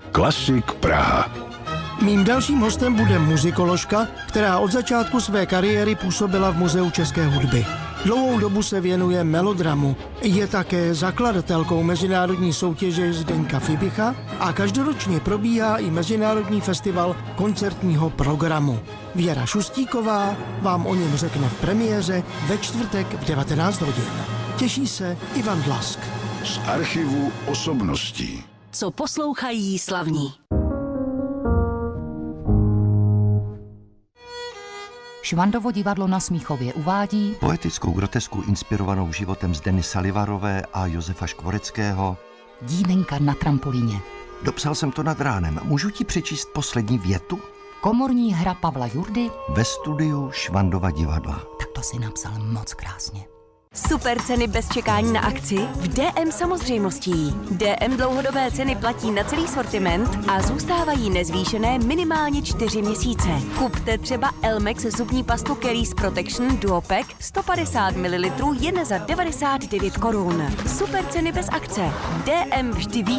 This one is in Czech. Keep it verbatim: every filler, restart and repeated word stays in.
Klasik Praha. Mým dalším hostem bude muzikoložka, která od začátku své kariéry působila v Muzeu české hudby. Dlouhou dobu se věnuje melodramu. Je také zakladatelkou mezinárodní soutěže Zdeňka Fibicha a každoročně probíhá i Mezinárodní festival koncertního programu. Věra Šustíková vám o něm řekne v premiéře ve čtvrtek v devatenáct hodin. Těší se Ivan Dlask. Z archivu osobností. Co poslouchají slavní. Švandovo divadlo na Smíchově uvádí poetickou grotesku inspirovanou životem Zdeny Salivarové a Josefa Škvoreckého Dívenka na trampolíně. Dopsal jsem to nad ránem. Můžu ti přečíst poslední větu? Komorní hra Pavla Jurdy Ve studiu Švandova divadla. Tak to si napsal moc krásně. Super ceny bez čekání na akci v D M samozřejmostí. D M dlouhodobé ceny platí na celý sortiment a zůstávají nezvýšené minimálně čtyři měsíce. Kupte třeba Elmex zubní pastu Caries Protection Duopack sto padesát mililitrů jen za devadesát devět korun. Super ceny bez akce. D M vždy ví,